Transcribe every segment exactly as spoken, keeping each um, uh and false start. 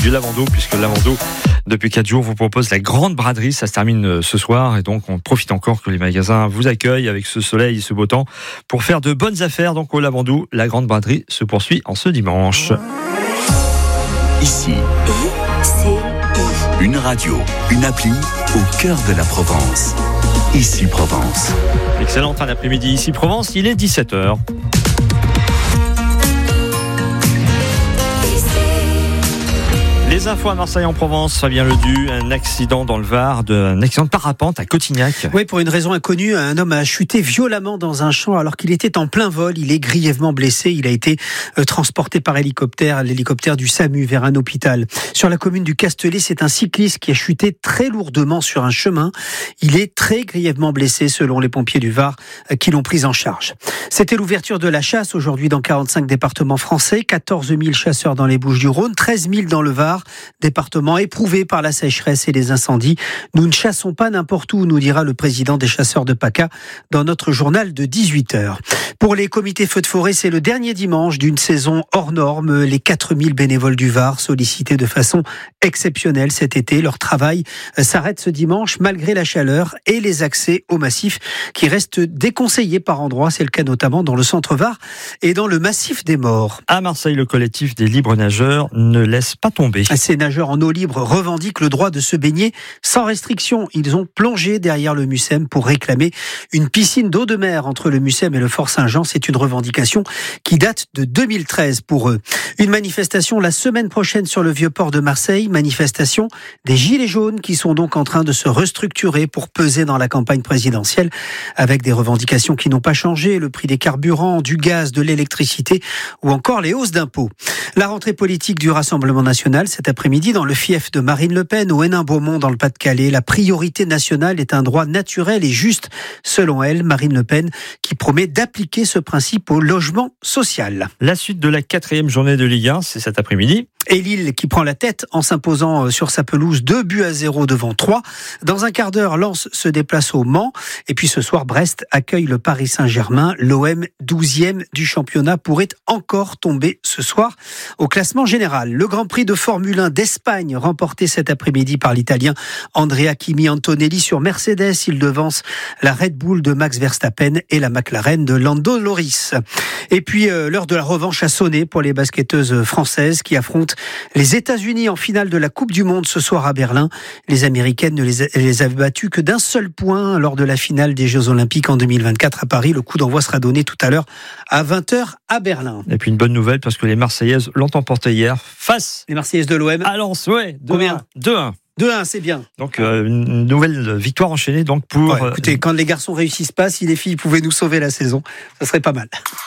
du Lavandou, puisque le Lavandou, depuis quatre jours, vous propose la grande braderie. Ça se termine ce soir et donc on profite encore que les magasins vous accueillent avec ce soleil et ce beau temps pour faire de bonnes affaires. Donc au Lavandou, la grande braderie se poursuit en ce dimanche. Ici, I C I. une radio, une appli au cœur de la Provence. Ici Provence. Excellente fin d'après-midi ici Provence, il est dix-sept heures. Les infos à Marseille en Provence, Fabien Ledu, un accident dans le Var, de, un accident de parapente à Cotignac. Oui, pour une raison inconnue, un homme a chuté violemment dans un champ alors qu'il était en plein vol. Il est grièvement blessé. Il a été euh, transporté par hélicoptère, l'hélicoptère du SAMU vers un hôpital. Sur la commune du Castellet, c'est un cycliste qui a chuté très lourdement sur un chemin. Il est très grièvement blessé selon les pompiers du Var euh, qui l'ont pris en charge. C'était l'ouverture de la chasse aujourd'hui dans quarante-cinq départements français, quatorze mille chasseurs dans les Bouches-du-Rhône, treize mille dans le Var. Département éprouvé par la sécheresse et les incendies. Nous ne chassons pas n'importe où, nous dira le président des chasseurs de PACA dans notre journal de dix-huit heures. Pour les comités feux de forêt, c'est le dernier dimanche d'une saison hors norme. Les quatre mille bénévoles du Var, sollicités de façon exceptionnelle cet été, leur travail s'arrête ce dimanche malgré la chaleur et les accès au massif qui restent déconseillés par endroits. C'est le cas notamment dans le centre Var et dans le massif des Morts. À Marseille, le collectif des libres nageurs ne laisse pas tomber. Ces nageurs en eau libre revendiquent le droit de se baigner sans restriction. Ils ont plongé derrière le Mucem pour réclamer une piscine d'eau de mer entre le Mucem et le Fort Saint-Jean. C'est une revendication qui date de deux mille treize pour eux. Une manifestation la semaine prochaine sur le Vieux-Port de Marseille. Manifestation des Gilets jaunes qui sont donc en train de se restructurer pour peser dans la campagne présidentielle avec des revendications qui n'ont pas changé. Le prix des carburants, du gaz, de l'électricité ou encore les hausses d'impôts. La rentrée politique du Rassemblement national cet après-midi dans le fief de Marine Le Pen au Hénin-Beaumont dans le Pas-de-Calais. La priorité nationale est un droit naturel et juste selon elle, Marine Le Pen, qui promet d'appliquer ce principe au logement social. La suite de la quatrième journée de Ligue un, c'est cet après-midi. Et Lille qui prend la tête en s'imposant sur sa pelouse deux buts à zéro devant trois. Dans un quart d'heure, Lens se déplace au Mans. Et puis ce soir, Brest accueille le Paris Saint-Germain. L'O M, douzième du championnat, pourrait encore tomber ce soir au classement général. Le Grand Prix de Formule un d'Espagne, remporté cet après-midi par l'Italien Andrea Kimi Antonelli sur Mercedes. Il devance la Red Bull de Max Verstappen et la McLaren de Lando Norris. Et puis euh, l'heure de la revanche a sonné pour les basketteuses françaises qui affrontent les États-Unis en finale de la Coupe du Monde ce soir à Berlin. Les Américaines ne les, les avaient battues que d'un seul point lors de la finale des Jeux Olympiques en deux mille vingt-quatre à Paris. Le coup d'envoi sera donné tout à l'heure à vingt heures à Berlin. Et puis une bonne nouvelle parce que les Marseillaises l'ont emporté hier face les Marseillaises de l'O M à Lens. Ouais, combien ? deux un. deux un, c'est bien. Donc euh, une nouvelle victoire enchaînée donc pour. Ouais, écoutez, quand les garçons réussissent pas, si les filles pouvaient nous sauver la saison, ça serait pas mal.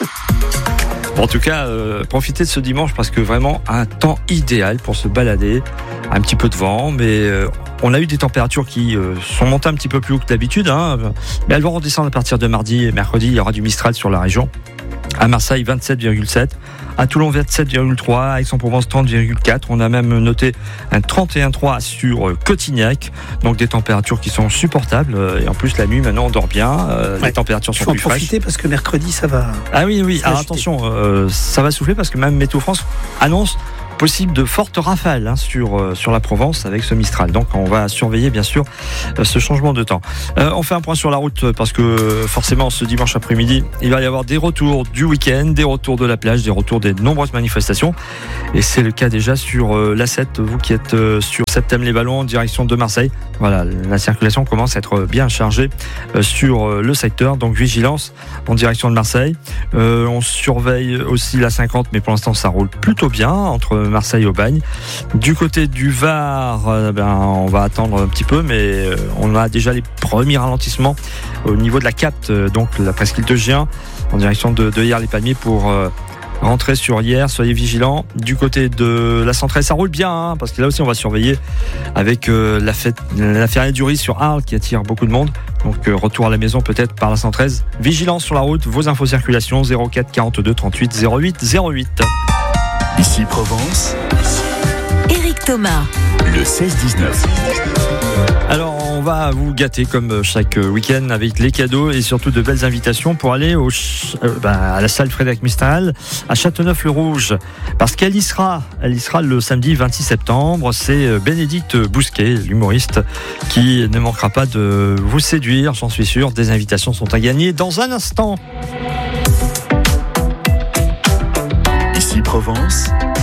En tout cas, euh, profitez de ce dimanche parce que vraiment un temps idéal pour se balader. Un petit peu de vent, mais euh, on a eu des températures qui euh, sont montées un petit peu plus haut que d'habitude, hein, mais elles vont redescendre à partir de mardi et mercredi. Il y aura du Mistral sur la région. À Marseille, vingt-sept virgule sept. À Toulon, vingt-sept virgule trois. À Aix-en-Provence, trente virgule quatre. On a même noté un trente et un virgule trois sur Cotignac. Donc des températures qui sont supportables. Et en plus, la nuit, maintenant, on dort bien. Euh, ouais. Les températures sont plus fraîches. Il faut en profiter parce que mercredi, ça va. Ah oui, oui. Alors attention, euh, ça va souffler parce que même Météo France annonce possible de fortes rafales hein, sur, euh, sur la Provence avec ce Mistral. Donc on va surveiller bien sûr euh, ce changement de temps. Euh, on fait un point sur la route parce que euh, forcément ce dimanche après-midi, il va y avoir des retours du week-end, des retours de la plage, des retours des nombreuses manifestations. Et c'est le cas déjà sur euh, l'A sept, vous qui êtes euh, sur Septem-les-Vallons en direction de Marseille. Voilà, la circulation commence à être bien chargée euh, sur euh, le secteur. Donc vigilance en direction de Marseille. Euh, on surveille aussi la cinquante, mais pour l'instant ça roule plutôt bien entre Marseille au Bagne. Du côté du Var, euh, ben, on va attendre un petit peu, mais euh, on a déjà les premiers ralentissements au niveau de la capte, euh, donc la presqu'île de Gien, en direction de, de Hyères-les-Palmiers pour euh, rentrer sur Hyères. Soyez vigilants. Du côté de la Centrale, ça roule bien, hein, parce que là aussi on va surveiller avec euh, la, fête, la Ferrière du Riz sur Arles qui attire beaucoup de monde. Donc euh, retour à la maison peut-être par la cent treize. Vigilance sur la route, vos infos circulation zéro quatre quarante-deux trente-huit zéro huit zéro huit. Ici Provence, Éric Thomas, le seize dix-neuf. Alors, on va vous gâter comme chaque week-end avec les cadeaux et surtout de belles invitations pour aller au ch- euh, ben, à la salle Frédéric Mistral à Châteauneuf-le-Rouge. Parce qu'elle y sera, elle y sera le samedi vingt-six septembre. C'est Bénédicte Bousquet, l'humoriste, qui ne manquera pas de vous séduire, j'en suis sûr. Des invitations sont à gagner dans un instant. Ici Provence,